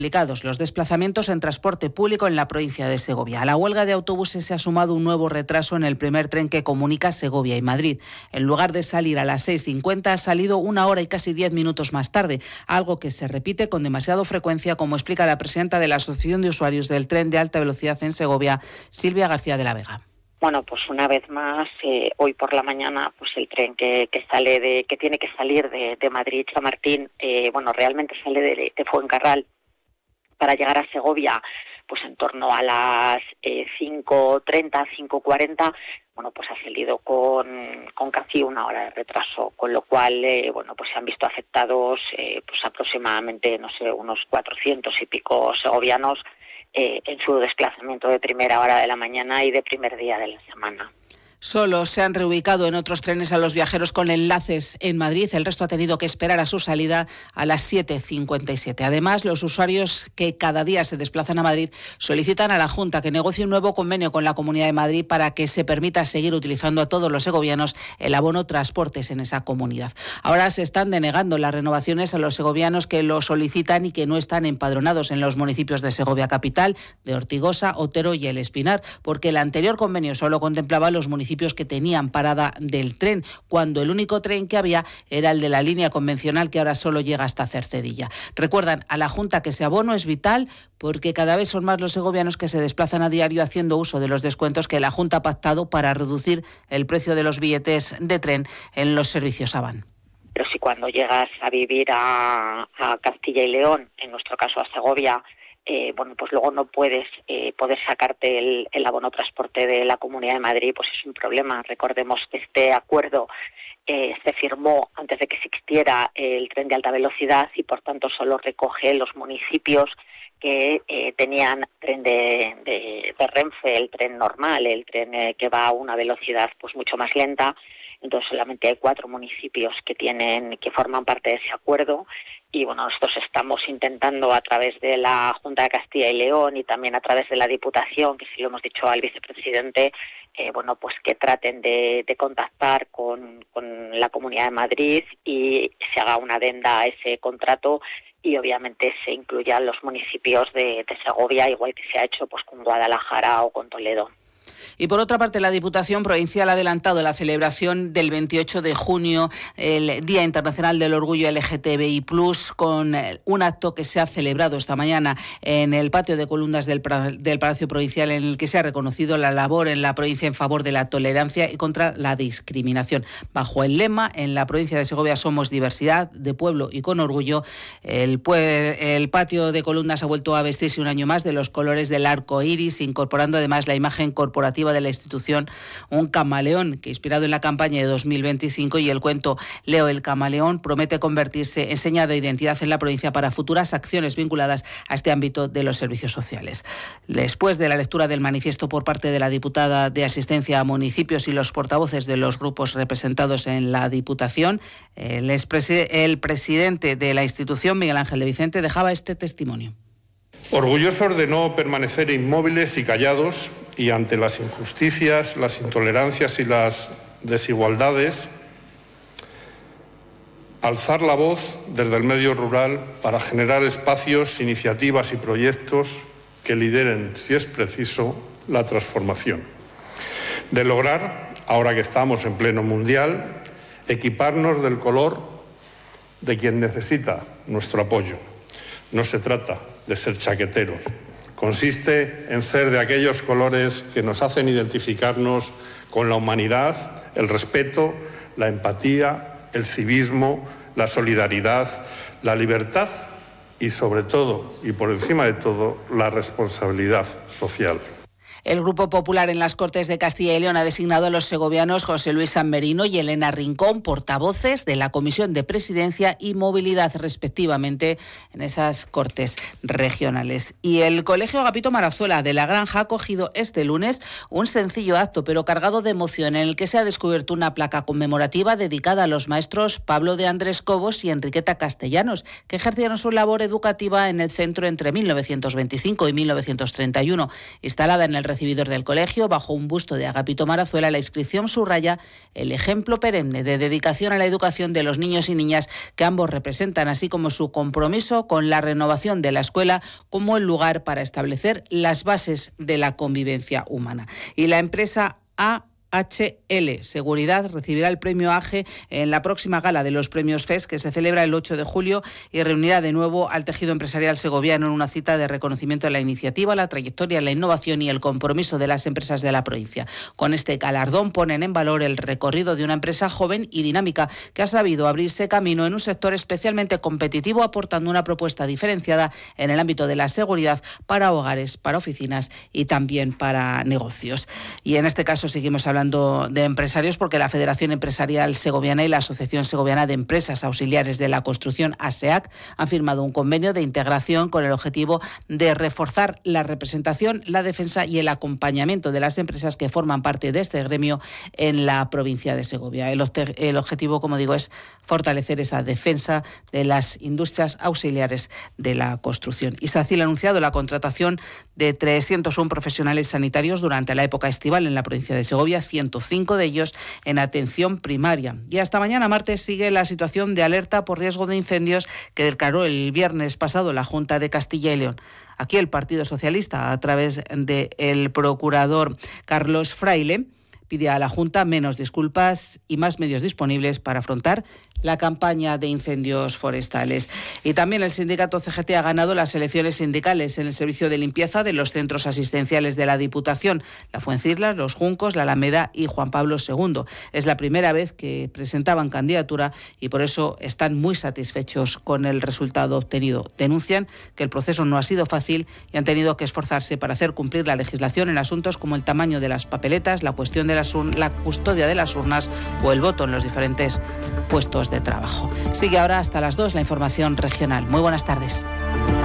Complicados los desplazamientos en transporte público en la provincia de Segovia. A la huelga de autobuses se ha sumado un nuevo retraso en el primer tren que comunica Segovia y Madrid. En lugar de salir a las 6:50, ha salido 1 hora y casi 10 minutos más tarde, algo que se repite con demasiada frecuencia, como explica la presidenta de la Asociación de Usuarios del Tren de Alta Velocidad en Segovia, Silvia García de la Vega. Bueno, pues una vez más, hoy por la mañana, pues el tren que tiene que salir de Madrid Chamartín, realmente sale de Fuencarral para llegar a Segovia, pues en torno a las 5:30, 5:40, pues ha salido con casi 1 hora de retraso, con lo cual, pues se han visto afectados, aproximadamente, unos 400 y pico segovianos en su desplazamiento de primera hora de la mañana y de primer día de la semana. Solo se han reubicado en otros trenes a los viajeros con enlaces en Madrid. El resto ha tenido que esperar a su salida a las 7:57. Además, los usuarios que cada día se desplazan a Madrid solicitan a la Junta que negocie un nuevo convenio con la Comunidad de Madrid para que se permita seguir utilizando a todos los segovianos el abono transportes en esa comunidad. Ahora se están denegando las renovaciones a los segovianos que lo solicitan y que no están empadronados en los municipios de Segovia Capital, de Ortigosa, Otero y El Espinar, porque el anterior convenio solo contemplaba los municipios que tenían parada del tren, cuando el único tren que había era el de la línea convencional, que ahora solo llega hasta Cercedilla. Recuerdan a la Junta que ese abono es vital porque cada vez son más los segovianos que se desplazan a diario haciendo uso de los descuentos que la Junta ha pactado para reducir el precio de los billetes de tren en los servicios AVAN. Pero si cuando llegas a vivir a Castilla y León, en nuestro caso a Segovia, pues luego no puedes poder sacarte el abono transporte de la Comunidad de Madrid, pues es un problema. Recordemos que este acuerdo se firmó antes de que existiera el tren de alta velocidad y por tanto solo recoge los municipios que tenían tren de Renfe, el tren normal, el tren que va a una velocidad pues mucho más lenta. Entonces solamente hay 4 municipios que forman parte de ese acuerdo y nosotros estamos intentando a través de la Junta de Castilla y León y también a través de la Diputación, que sí lo hemos dicho al vicepresidente, pues que traten de contactar con la Comunidad de Madrid y se haga una adenda a ese contrato y obviamente se incluyan los municipios de Segovia, igual que se ha hecho pues con Guadalajara o con Toledo. Y por otra parte, la Diputación Provincial ha adelantado la celebración del 28 de junio, el Día Internacional del Orgullo LGTBI+, con un acto que se ha celebrado esta mañana en el patio de columnas del Palacio Provincial, en el que se ha reconocido la labor en la provincia en favor de la tolerancia y contra la discriminación. Bajo el lema, en la provincia de Segovia somos diversidad, de pueblo y con orgullo, el patio de columnas ha vuelto a vestirse un año más de los colores del arco iris, incorporando además la imagen corporativa de la institución, un camaleón que, inspirado en la campaña de 2025 y el cuento Leo el camaleón, promete convertirse en seña de identidad en la provincia para futuras acciones vinculadas a este ámbito de los servicios sociales. Después de la lectura del manifiesto por parte de la diputada de Asistencia a Municipios y los portavoces de los grupos representados en la Diputación, el presidente de la institución, Miguel Ángel de Vicente, dejaba este testimonio. Orgullosos de no permanecer inmóviles y callados y ante las injusticias, las intolerancias y las desigualdades, alzar la voz desde el medio rural para generar espacios, iniciativas y proyectos que lideren, si es preciso, la transformación. De lograr, ahora que estamos en pleno mundial, equiparnos del color de quien necesita nuestro apoyo. No se trata de ser chaqueteros. Consiste en ser de aquellos colores que nos hacen identificarnos con la humanidad, el respeto, la empatía, el civismo, la solidaridad, la libertad y, sobre todo, y por encima de todo, la responsabilidad social. El Grupo Popular en las Cortes de Castilla y León ha designado a los segovianos José Luis San Merino y Elena Rincón portavoces de la Comisión de Presidencia y Movilidad, respectivamente, en esas Cortes regionales. Y el Colegio Agapito Marazuela de La Granja ha acogido este lunes un sencillo acto, pero cargado de emoción, en el que se ha descubierto una placa conmemorativa dedicada a los maestros Pablo de Andrés Cobos y Enriqueta Castellanos, que ejercieron su labor educativa en el centro entre 1925 y 1931, instalada en el recibidor del colegio, bajo un busto de Agapito Marazuela, la inscripción subraya el ejemplo perenne de dedicación a la educación de los niños y niñas que ambos representan, así como su compromiso con la renovación de la escuela como el lugar para establecer las bases de la convivencia humana. Y la empresa AHL Seguridad recibirá el premio AGE en la próxima gala de los premios FES, que se celebra el 8 de julio y reunirá de nuevo al tejido empresarial segoviano en una cita de reconocimiento de la iniciativa, la trayectoria, la innovación y el compromiso de las empresas de la provincia. Con este galardón ponen en valor el recorrido de una empresa joven y dinámica que ha sabido abrirse camino en un sector especialmente competitivo, aportando una propuesta diferenciada en el ámbito de la seguridad para hogares, para oficinas y también para negocios. Y en este caso seguimos hablando de empresarios porque la Federación Empresarial Segoviana y la Asociación Segoviana de Empresas Auxiliares de la Construcción, ASEAC, han firmado un convenio de integración con el objetivo de reforzar la representación, la defensa y el acompañamiento de las empresas que forman parte de este gremio en la provincia de Segovia. El objetivo, como digo, es fortalecer esa defensa de las industrias auxiliares de la construcción. Y SACIL ha anunciado la contratación de 301 profesionales sanitarios durante la época estival en la provincia de Segovia, 105 de ellos en atención primaria. Y hasta mañana martes sigue la situación de alerta por riesgo de incendios que declaró el viernes pasado la Junta de Castilla y León. Aquí el Partido Socialista, a través del procurador Carlos Fraile, pide a la Junta menos disculpas y más medios disponibles para afrontar la campaña de incendios forestales. Y también el sindicato CGT ha ganado las elecciones sindicales en el servicio de limpieza de los centros asistenciales de la Diputación, la Fuencislas, Los Juncos, la Alameda y Juan Pablo II. Es la primera vez que presentaban candidatura y por eso están muy satisfechos con el resultado obtenido. Denuncian que el proceso no ha sido fácil y han tenido que esforzarse para hacer cumplir la legislación en asuntos como el tamaño de las papeletas, la cuestión de la custodia de las urnas o el voto en los diferentes puestos de trabajo. Sigue ahora hasta las 2 la información regional. Muy buenas tardes.